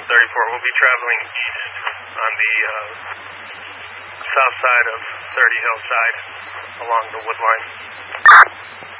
34. We'll be traveling east on the south side of 30 Hillside along the wood line.